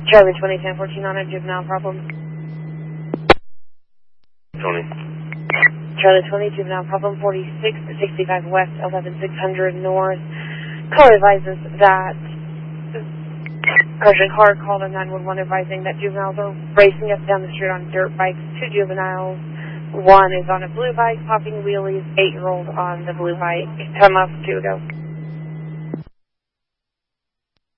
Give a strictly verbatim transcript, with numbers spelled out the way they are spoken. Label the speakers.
Speaker 1: Charlie twenty ten fourteen on a juvenile problem.
Speaker 2: Tony.
Speaker 1: Charlie twenty, juvenile problem, forty-six sixty-five west, eleven six hundred north. Caller advises that Carson car called a nine one one advising that juveniles are racing up down the street on dirt bikes. Two juveniles. One is on a blue bike, popping wheelies, eight-year-old on the blue bike. Time off, two ago.